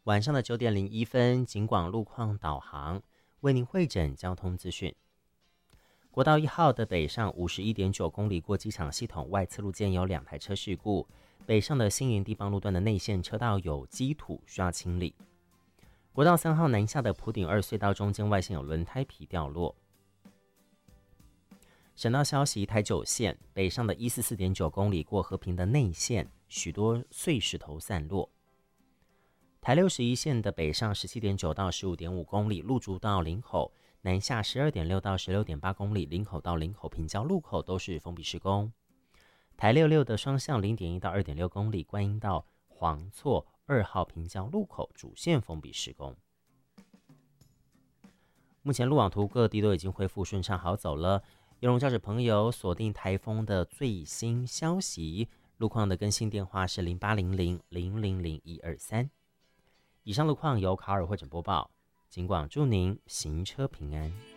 晚上的9:01，警广路况导航为您汇诊交通资讯。国道1号的北上51.9公里过机场系统外侧路间有2台车事故，北上的新营地方路段的内线车道有积土需要清理。国道3号南下的埔顶2隧道中间外线有轮胎皮掉落。省道消息，台9线北上的144.9公里过和平的内线许多碎石头散落。台61线的北上17.9到15.5公里路竹到林口，南下12.6到16.8公里林口到林口平交路口都是封闭施工。台66的双向0.1到2.6公里观音到黄厝2号平交路口主线封闭施工。目前路网图各地都已经恢复顺畅好走了，游龙驾驶朋友锁定台风的最新消息，路况的更新电话是0800000123。以上路况由卡尔汇诊播报，警广祝您行车平安。